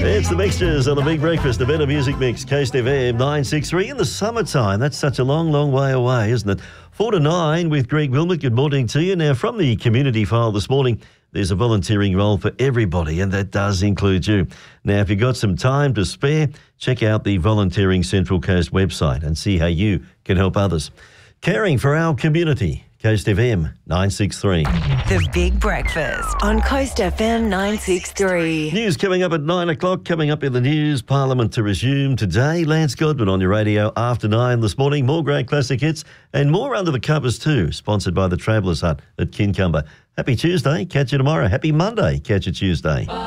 It's the Mixtures on the Big Breakfast, a better music mix, Coast FM 963 in the summertime. That's such a long, long way away, isn't it? 4 to 9 with Greg Wilmot. Good morning to you. Now, from the community file this morning, there's a volunteering role for everybody, and that does include you. Now, if you've got some time to spare, check out the Volunteering Central Coast website and see how you can help others. Caring for our community. Coast FM 963. The Big Breakfast on Coast FM 963. News coming up at 9 o'clock. Coming up in the news, Parliament to resume today. Lance Godwin on your radio after 9 this morning. More great classic hits and more under the covers too. Sponsored by the Travellers Hut at Kincumber. Happy Tuesday. Catch you tomorrow. Happy Monday. Catch you Tuesday.